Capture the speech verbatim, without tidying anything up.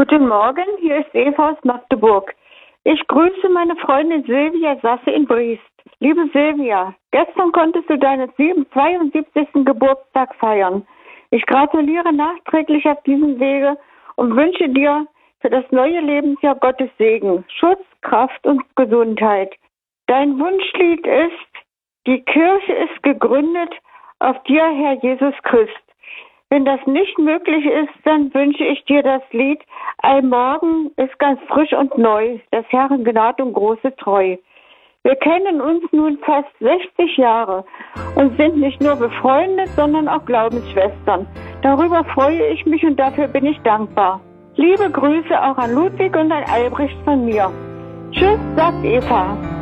Guten Morgen, hier ist Eva aus Magdeburg. Ich grüße meine Freundin Silvia Sasse in Briest. Liebe Silvia, gestern konntest du deinen zweiundsiebzigsten Geburtstag feiern. Ich gratuliere nachträglich auf diesem Wege und wünsche dir für das neue Lebensjahr Gottes Segen, Schutz, Kraft und Gesundheit. Dein Wunschlied ist: Die Kirche ist gegründet auf dir, Herr Jesus Christ. Wenn das nicht möglich ist, dann wünsche ich dir das Lied Ein Morgen ist ganz frisch und neu, des Herrn Gnade und große Treu. Wir kennen uns nun fast sechzig Jahre und sind nicht nur befreundet, sondern auch Glaubensschwestern. Darüber freue ich mich und dafür bin ich dankbar. Liebe Grüße auch an Ludwig und an Albrecht von mir. Tschüss, sagt Eva.